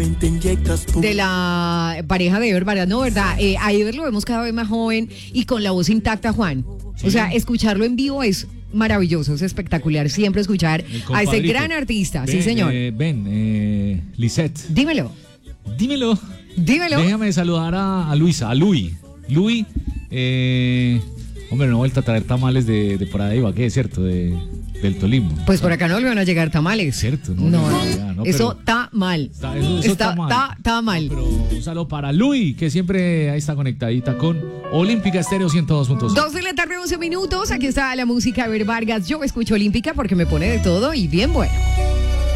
de la pareja de Ever Vargas, no, ¿verdad? A Ever lo vemos cada vez más joven y con la voz intacta, Juan. Sí. O sea, escucharlo en vivo es maravilloso, es espectacular siempre escuchar a ese gran artista. Sí, señor. Lisette. Dímelo. Déjame saludar a Luisa, a Luis. Hombre, no he vuelto a traer tamales de por ahí, ¿qué es cierto? Del Tolima. Pues por acá no le van a llegar tamales. Cierto, no, eso está mal. Está mal. Pero un saludo para Luis, que siempre ahí está conectadita con Olímpica Estéreo 102.5. 2 de la tarde, 11 minutos. Aquí está la música de Ever Vargas. Yo escucho Olímpica porque me pone de todo y bien bueno.